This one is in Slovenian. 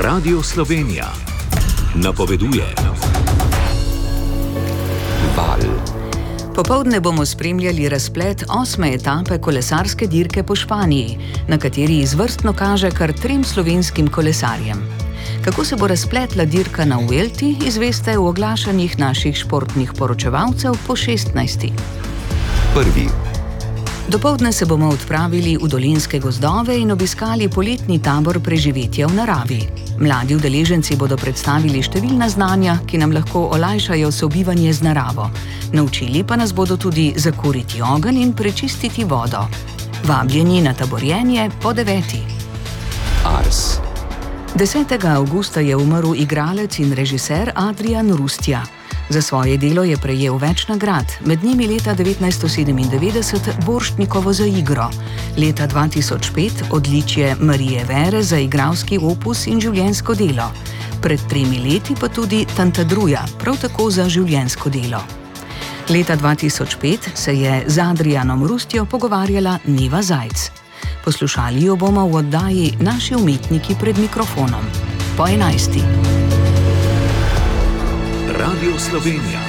Radio Slovenija napoveduje. Val. Popoldne bomo spremljali razplet 8. etape kolesarske dirke po Španiji, na kateri izvrstno kaže kar 3 slovenskim kolesarjem. Kako se bo razpletla dirka na Vuelti, izveste v oglašanjih naših športnih poročevalcev po 16. Prvi. Dopoldne se bomo odpravili v dolenjske gozdove in obiskali poletni tabor preživetja v naravi. Mladi udeleženci bodo predstavili številna znanja, ki nam lahko olajšajo sobivanje z naravo. Naučili pa nas bodo tudi zakuriti ogenj in prečistiti vodo. Vabljeni na taborjenje po 9. Ars. 10. avgusta je umrl igralec in režiser Adrian Rustja. Za svoje delo je prejel več nagrad, med njimi leta 1997 Borštnikovo za igro, leta 2005 odličje Marije Vere za igralski opus in življenjsko delo, pred 3 leti pa tudi Tantadruja, prav tako za življenjsko delo. Leta 2005 se je z Adrianom Rustjo pogovarjala Neva Zajc. Poslušali jo bomo v oddaji Naši umetniki pred mikrofonom. Po 11. Radio Slovenija.